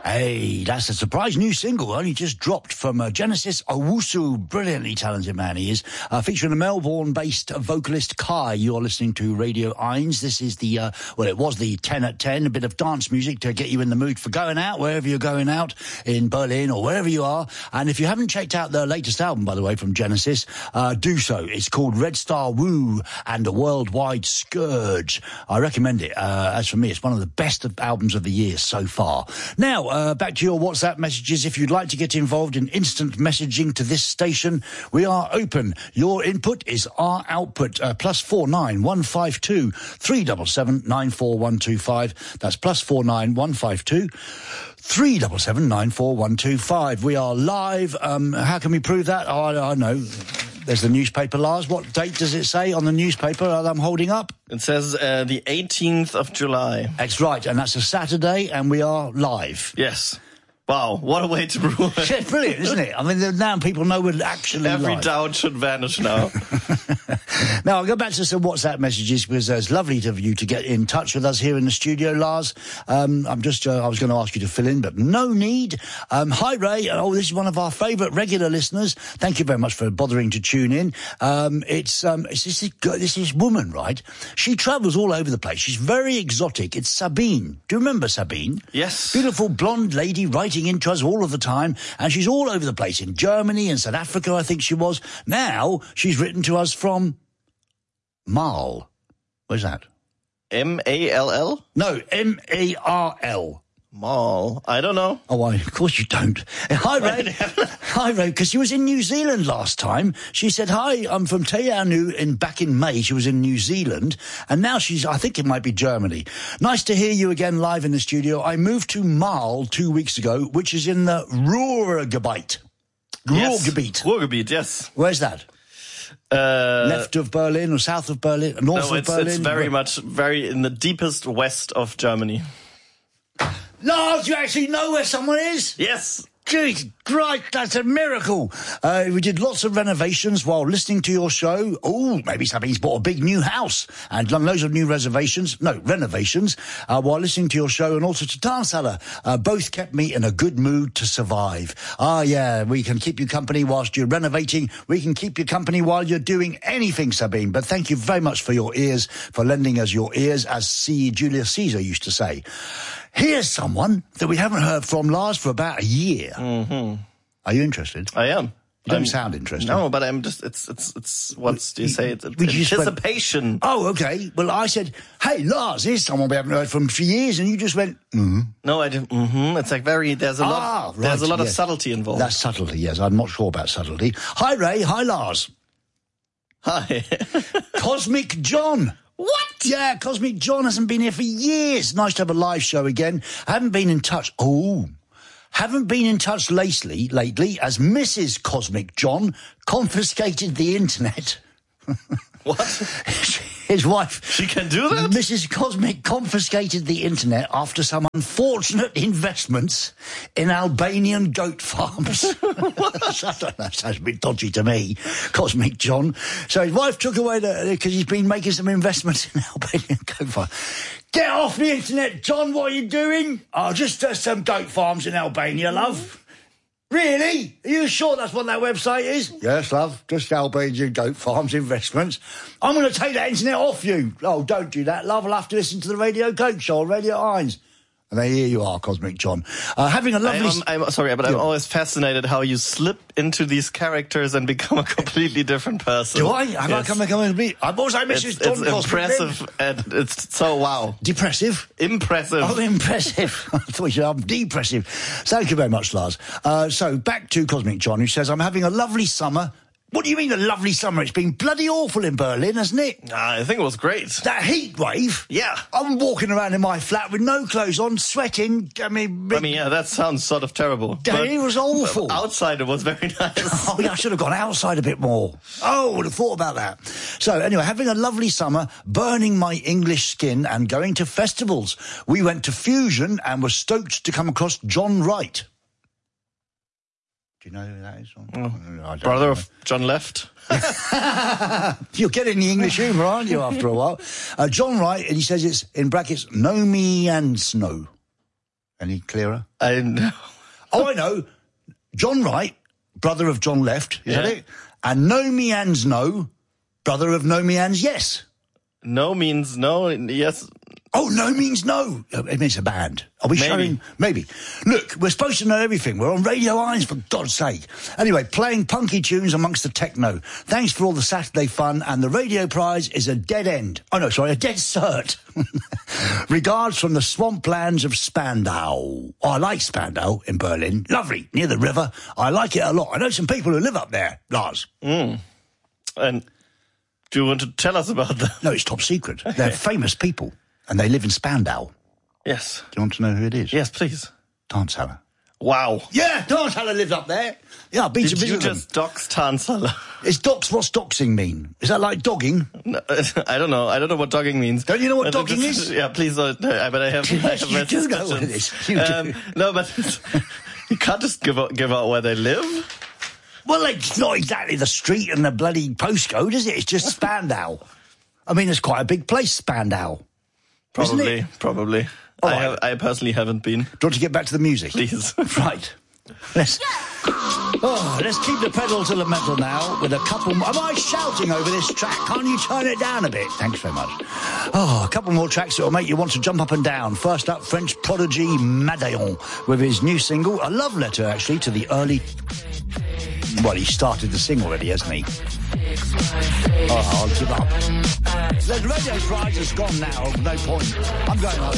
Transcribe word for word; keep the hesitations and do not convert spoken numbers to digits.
Hey, that's a surprise new single, only just dropped from uh, Genesis Owusu. Brilliantly talented man he is. Uh, featuring a Melbourne-based vocalist, Kai. You're listening to Radio Eins. This is the, uh, well, it was the ten at ten, a bit of dance music to get you in the mood for going out, wherever you're going out, in Berlin or wherever you are. And if you haven't checked out their latest album, by the way, from Genesis, uh, do so. It's called Red Star Woo and a Worldwide Scourge. I recommend it. Uh, as for me, it's one of the best of albums of the year so far. Now, uh, back to your WhatsApp messages. If you'd like to get involved in instant messaging to this station, we are open. Your input is our output. Uh, plus four nine one five two three seven seven nine four one two five. That's plus four nine one five two three seven seven nine four one two five. We are live. Um, how can we prove that? Oh, I, I know. There's the newspaper, Lars. What date does it say on the newspaper that I'm holding up? It says uh, the eighteenth of July. That's right, and that's a Saturday, and we are live. Yes. Wow, what a way to rule it. It's brilliant, isn't it? I mean, now people know we're actually Every live. doubt should vanish now. Now, I'll go back to some WhatsApp messages because it's lovely of you to get in touch with us here in the studio, Lars. Um, I'm just, uh, I was going to ask you to fill in, but no need. Um, hi, Ray. Oh, this is one of our favourite regular listeners. Thank you very much for bothering to tune in. Um, it's, um, it's this, this this woman, right? She travels all over the place. She's very exotic. It's Sabine. Do you remember Sabine? Yes. Beautiful blonde lady writing into us all of the time, and she's all over the place in Germany and South Africa, I think she was. Now she's written to us from Marl. Where's that? M A L L? No, M A R L. Mall. I don't know. Oh, I, of course you don't. Hi, Ray. Hi, Ray, because she was in New Zealand last time. She said, hi, I'm from Te Anau, in back in May. She was in New Zealand, and now she's, I think it might be Germany. Nice to hear you again live in the studio. I moved to Marl two weeks ago, which is in the Ruhrgebiet. Yes. Ruhrgebiet. Ruhrgebiet, yes. Where's that? Uh, Left of Berlin or south of Berlin? North no, of it's, Berlin? it's very much, very in the deepest west of Germany. Lars, you actually know where someone is? Yes. Jeez, great, that's a miracle. Uh, we did lots of renovations while listening to your show. Oh, maybe somebody's bought a big new house and done loads of new reservations, no, renovations, uh, while listening to your show, and also to Tarsala. Uh, both kept me in a good mood to survive. Ah, yeah, we can keep you company whilst you're renovating. We can keep you company while you're doing anything, Sabine. But thank you very much for your ears, for lending us your ears, as C. Julius Caesar used to say. Here's someone that we haven't heard from, Lars, for about a year. Mm-hmm. Are you interested? I am. You don't I'm, sound interested. No, but I'm just, it's, it's, it's, what do you say? It's, it's we just anticipation. Went, oh, okay. Well, I said, hey, Lars, here's someone we haven't heard from for years, and you just went, mm-hmm. No, I didn't, mm-hmm. It's like very, there's a ah, lot, right, there's a lot yes. of subtlety involved. That's subtlety, yes. I'm not sure about subtlety. Hi, Ray. Hi, Lars. Hi. Cosmic John. What? Yeah, Cosmic John hasn't been here for years. Nice to have a live show again. I haven't been in touch. Oh, haven't been in touch lately, lately, as Missus Cosmic John confiscated the internet. What? His wife... She can do that? Missus Cosmic confiscated the internet after some unfortunate investments in Albanian goat farms. I don't know, that sounds a bit dodgy to me, Cosmic John. So his wife took away the... because he's been making some investments in Albanian goat farms. Get off the internet, John, what are you doing? Oh, just uh, some goat farms in Albania, love. Really? Are you sure that's what that website is? Yes, love. Just Albanian goat farms investments. I'm going to take that internet off you. Oh, don't do that, love. I'll have to listen to the Radio Goat Show on Radio Eins. And there here you are, Cosmic John. Uh, having a lovely... I'm, I'm sorry, but I'm always fascinated how you slip into these characters and become a completely different person. Do I? Have yes. I come become a... I'm also Missus It's, John it's Cosmic. impressive, and it's so wow. Depressive? Impressive. Oh, impressive. I thought you said I'm depressive. Thank you very much, Lars. Uh, so, back to Cosmic John, who says, I'm having a lovely summer. What do you mean a lovely summer? It's been bloody awful in Berlin, hasn't it? Uh, I think it was great. That heat wave? Yeah. I'm walking around in my flat with no clothes on, sweating. I mean... I mean, yeah, that sounds sort of terrible. It was awful. Outside it was very nice. Oh, yeah, I should have gone outside a bit more. Oh, I would have thought about that. So, anyway, having a lovely summer, burning my English skin and going to festivals. We went to Fusion and were stoked to come across John Wright. Do you know who that is? Oh, brother know. of John Left. You're getting the English humour, aren't you, after a while? Uh, John Wright, and he says it's, in brackets, no me and snow. Any clearer? I know. Oh, I know. John Wright, brother of John Left, is Yeah. that it? And No Means No, brother of No Means Yes. No means no. Yes. Oh, No Means No. Oh, it means a band. Are we Maybe. showing? Maybe. Look, we're supposed to know everything. We're on Radio Irons, for God's sake. Anyway, playing punky tunes amongst the techno. Thanks for all the Saturday fun, and the radio prize is a dead end. Oh, no, sorry, a dead cert. Regards from the swamplands of Spandau. Oh, I like Spandau in Berlin. Lovely, near the river. I like it a lot. I know some people who live up there, Lars. Mm. And do you want to tell us about that? No, it's top secret. They're famous people, and they live in Spandau. Yes. Do you want to know who it is? Yes, please. Tanzhaller. Wow. Yeah, Tanzhaller lives up there. Yeah, I've been Did to visit you just them. dox Tanzhaller? Is dox, what's doxing mean? Is that like dogging? No, I don't know. I don't know what dogging means. Don't you know what Uh, dogging this- is? Yeah, please don't. No, but I have. Yes, I have you my do know what it suspicions. is. You do. Um, no, but it's, you can't just give out, give out where they live. Well, it's not exactly the street and the bloody postcode, is it? It's just Spandau. I mean, it's quite a big place, Spandau. Isn't Probably, it? probably. All I right. have. I personally haven't been. Do you want to get back to the music? Please. Right. Let's, oh, let's keep the pedal to the metal now with a couple more. Am I shouting over this track? Can't you turn it down a bit? Thanks very much. Oh, a couple more tracks that will make you want to jump up and down. First up, French prodigy Madeon with his new single, a love letter, actually, to the early... Well, he started to sing already, hasn't he? Oh, I'll give up. The radio prize is gone now. No point. I'm going home.